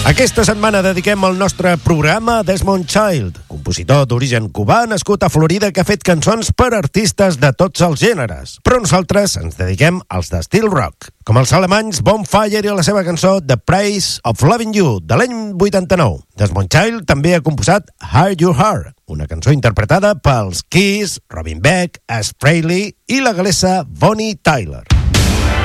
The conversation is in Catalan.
Aquesta setmana dediquem el nostre programa a Desmond Child, compositor d'origen cubà nascut a Florida que ha fet cançons per artistes de tots els gèneres. Però nosaltres ens dediquem als de Steel Rock, com els alemanys Bonfire i la seva cançó The Price of Loving You, de l'any 89. Desmond Child també ha composat Heart Your Heart, una cançó interpretada pels Kiss, Robin Beck, Ace Frehley i la galesa Bonnie Tyler.